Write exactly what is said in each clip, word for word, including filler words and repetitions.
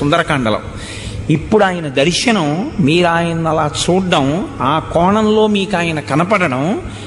సుందరకాండలో. ఇప్పుడు ఆయన దర్శనం, మీరు ఆయన అలా చూడడం, ఆ కోణంలో మీకు ఆయన కనపడడం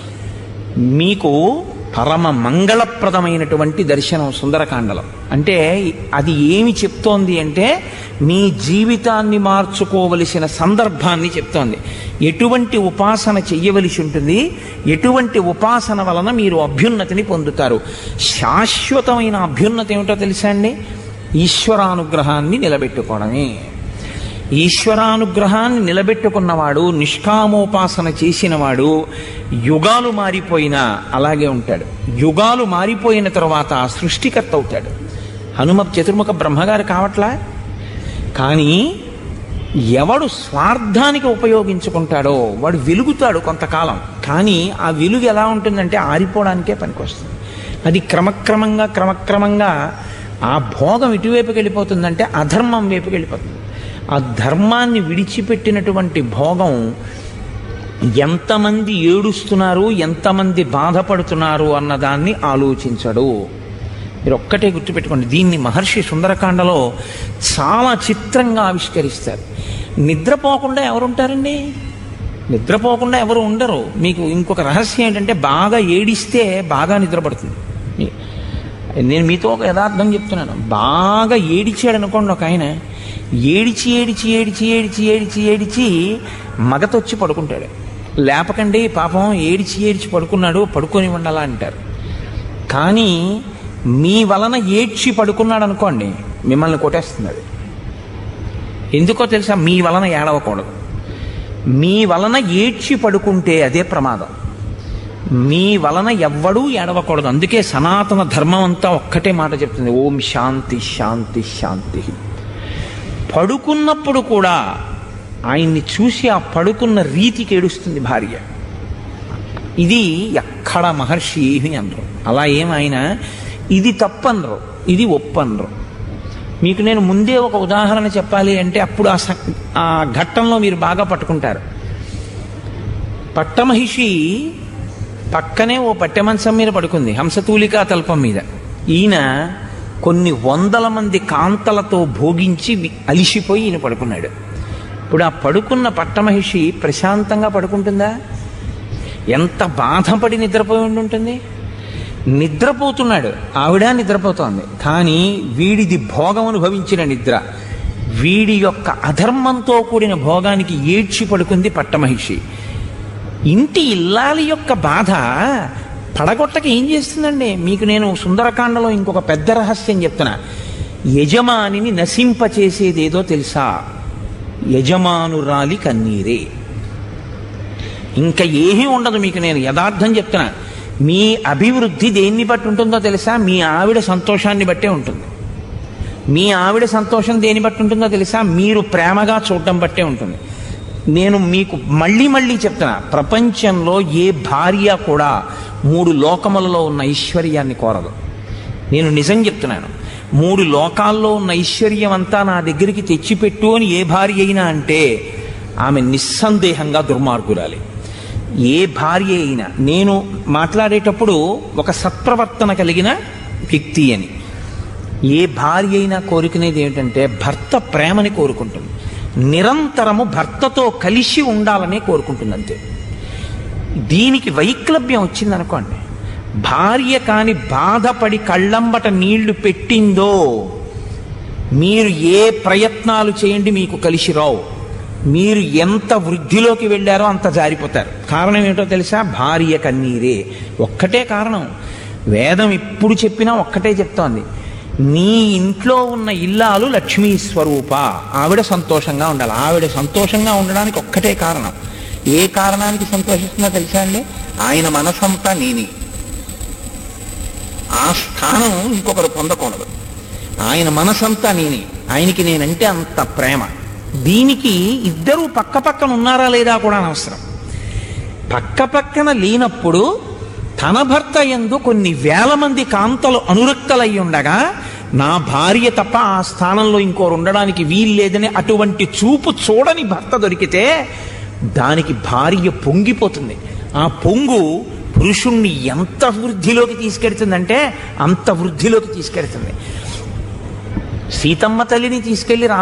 మీకు పరమ మంగళప్రదమైనటువంటి దర్శనం సుందరకాండలో. అంటే అది ఏమి చెప్తోంది అంటే మీ జీవితాన్ని మార్చుకోవలసిన సందర్భాన్ని చెప్తోంది. ఎటువంటి ఉపాసన చెయ్యవలసి ఉంటుంది, ఎటువంటి ఉపాసన వలన మీరు అభ్యున్నతిని పొందుతారు. శాశ్వతమైన అభ్యున్నతి ఏమిటో తెలుసా అండి? ఈశ్వరానుగ్రహాన్ని నిలబెట్టుకోవడమే. ఈశ్వరానుగ్రహాన్ని నిలబెట్టుకున్నవాడు, నిష్కామోపాసన చేసినవాడు యుగాలు మారిపోయినా అలాగే ఉంటాడు. యుగాలు మారిపోయిన తర్వాత సృష్టికర్త అవుతాడు. హనుమ చతుర్ముఖ బ్రహ్మగారు కావట్లా. కానీ ఎవడు స్వార్థానికి ఉపయోగించుకుంటాడో వాడు వెలుగుతాడు కొంతకాలం. కానీ ఆ వెలుగు ఎలా ఉంటుందంటే ఆరిపోవడానికే పనికొస్తుంది. అది క్రమక్రమంగా క్రమక్రమంగా ఆ భోగం ఇటువైపుకి వెళ్ళిపోతుందంటే అధర్మం వైపుకి వెళ్ళిపోతుంది. ఆ ధర్మాన్ని విడిచిపెట్టినటువంటి భోగం ఎంతమంది ఏడుస్తున్నారు, ఎంతమంది బాధపడుతున్నారు అన్నదాన్ని ఆలోచించడు. మీరు ఒక్కటే గుర్తుపెట్టుకోండి. దీన్ని మహర్షి సుందరకాండలో చాలా చిత్రంగా ఆవిష్కరిస్తారు. నిద్రపోకుండా ఎవరుంటారండి? నిద్రపోకుండా ఎవరు ఉండరు. మీకు ఇంకొక రహస్యం ఏంటంటే బాగా ఏడిస్తే బాగా నిద్రపడుతుంది. నేను మీతో ఒక యథార్థం చెప్తున్నాను. బాగా ఏడిచాడు అనుకోండి ఒక ఆయన, ఏడిచి ఏడిచి ఏడిచి ఏడిచి ఏడిచి ఏడిచి మగతొచ్చి పడుకుంటాడు. లేపకండి పాపం ఏడిచి ఏడిచి పడుకున్నాడు, పడుకొని ఉండాలా అంటారు. కానీ మీ వలన ఏడ్చి పడుకున్నాడు అనుకోండి, మిమ్మల్ని కొట్టేస్తున్నాడు. ఎందుకో తెలుసా? మీ వలన ఏడవకూడదు. మీ వలన ఏడ్చి పడుకుంటే అదే ప్రమాదం. మీ వలన ఎవ్వడూ ఏడవకూడదు. అందుకే సనాతన ధర్మం అంతా ఒక్కటే మాట చెప్తుంది, ఓం శాంతి శాంతి శాంతి. పడుకున్నప్పుడు కూడా ఆయన్ని చూసి ఆ పడుకున్న రీతికి ఏడుస్తుంది భార్య. ఇది ఎక్కడ మహర్షి ఏమి అనరు. అలా ఏమైనా ఇది తప్పనరు, ఇది ఒప్పనరు. మీకు నేను ముందే ఒక ఉదాహరణ చెప్పాలి అంటే అప్పుడు ఆ ఆ ఘట్టంలో మీరు బాగా పట్టుకుంటారు. పట్టమహిషి పక్కనే ఓ పట్టెమంచం మీద పడుకుంది, హంసతూలికా తల్పం మీద. ఈయన కొన్ని వందల మంది కాంతలతో భోగించి అలిసిపోయి ఈయన పడుకున్నాడు. ఇప్పుడు ఆ పడుకున్న పట్టమహిషి ప్రశాంతంగా పడుకుంటుందా? ఎంత బాధపడి నిద్రపోయి ఉంటుంది. నిద్రపోతున్నాడు, ఆవిడ నిద్రపోతోంది. కానీ వీడిది భోగం అనుభవించిన నిద్ర. వీడి యొక్క అధర్మంతో కూడిన భోగానికి ఏడ్చి పడుకుంది పట్టమహిషి. ఇంటి ఇల్లాలి యొక్క బాధ పడగొట్టక ఏం చేస్తుందండి? మీకు నేను సుందరకాండలో ఇంకొక పెద్ద రహస్యం చెప్తున్నా. యజమానిని నశింపచేసేదేదో తెలుసా? యజమానురాలి కన్నీరే. ఇంకా ఏమీ ఉండదు. మీకు నేను యథార్థం చెప్తున్నా. మీ అభివృద్ధి దేన్ని బట్టి ఉంటుందో తెలుసా? మీ ఆవిడ సంతోషాన్ని బట్టే ఉంటుంది. మీ ఆవిడ సంతోషం దేన్ని బట్టి ఉంటుందో తెలుసా? మీరు ప్రేమగా చూడటం బట్టే ఉంటుంది. నేను మీకు మళ్ళీ మళ్ళీ చెప్తున్నా, ప్రపంచంలో ఏ భార్య కూడా మూడు లోకములలో ఉన్న ఐశ్వర్యాన్ని కోరదు. నేను నిజం చెప్తున్నాను. మూడు లోకాల్లో ఉన్న ఐశ్వర్యం అంతా నా దగ్గరికి తెచ్చిపెట్టు అని ఏ భార్య అయినా అంటే ఆమె నిస్సందేహంగా దుర్మార్గురాలి. ఏ భార్య అయినా, నేను మాట్లాడేటప్పుడు ఒక సత్ప్రవర్తన కలిగిన వ్యక్తి అని, ఏ భార్య అయినా కోరుకునేది ఏంటంటే భర్త ప్రేమని కోరుకుంటుంది. నిరంతరము భర్తతో కలిసి ఉండాలని కోరుకుంటుంది, అంతే. దీనికి వైక్లభ్యం వచ్చిందనుకోండి, భార్య కాని బాధపడి కళ్ళంబట నీళ్లు పెట్టిందో మీరు ఏ ప్రయత్నాలు చేయండి మీకు కలిసి రావు. మీరు ఎంత వృద్ధిలోకి వెళ్ళారో అంత జారిపోతారు. కారణం ఏమిటో తెలుసా? భార్య కన్నీరే. ఒక్కటే కారణం. వేదం ఇప్పుడు చెప్పినా ఒక్కటే చెప్తోంది, నీ ఇంట్లో ఉన్న ఇల్లాలు లక్ష్మీ స్వరూప, ఆవిడ సంతోషంగా ఉండాలి. ఆవిడ సంతోషంగా ఉండడానికి ఒక్కటే కారణం. ఏ కారణానికి సంతోషిస్తుందో తెలుసా అండి? ఆయన మనసంతా నేనే. ఆ స్థానం ఇంకొకరు పొందకూడదు. ఆయన మనసంతా నేనే, ఆయనకి నేనంటే అంత ప్రేమ. దీనికి ఇద్దరూ పక్క పక్కన ఉన్నారా లేదా కూడా అనవసరం. పక్క పక్కన లేనప్పుడు తన భర్త యందు కొన్ని వేల మంది కాంతలు అనురక్తలై ఉండగా నా భార్య తప్ప ఆ స్థానంలో ఇంకోరు ఉండడానికి వీల్లేదని అటువంటి చూపు చూడని భర్త దొరికితే దానికి భార్య పొంగిపోతుంది. ఆ పొంగు పురుషుణ్ణి ఎంత వృద్ధిలోకి తీసుకెడుతుందంటే అంత వృద్ధిలోకి తీసుకెడుతుంది. సీతమ్మ తల్లిని తీసుకెళ్లి